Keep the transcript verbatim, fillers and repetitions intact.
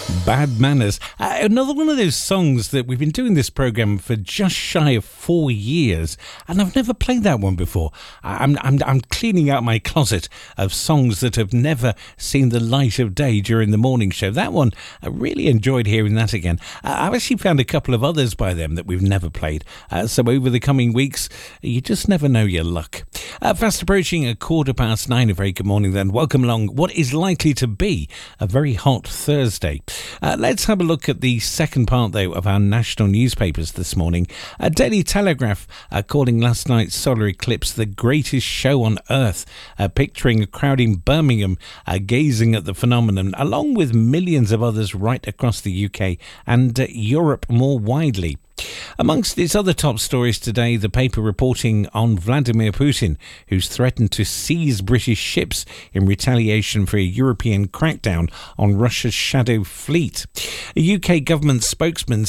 Bad Manners. Uh, another one of those songs that we've been doing this program for just shy of four years, and I've never played that one before. I'm I'm I'm cleaning out my closet of songs that have never seen the light of day during the morning show. That one, I really enjoyed hearing that again. Uh, I've actually found a couple of others by them that we've never played. Uh, so over the coming weeks, you just never know your luck. Uh, fast approaching a quarter past nine. A very good morning then. Welcome along what is likely to be a very hot Thursday. Uh, let's have a look at the second part, though, of our national newspapers this morning. A Daily Telegraph uh, calling last night's solar eclipse the greatest show on earth, uh, picturing a crowd in Birmingham uh, gazing at the phenomenon, along with millions of others right across the U K and uh, Europe more widely. Amongst its other top stories today, the paper reporting on Vladimir Putin, who's threatened to seize British ships in retaliation for a European crackdown on Russia's shadow fleet. A U K government spokesman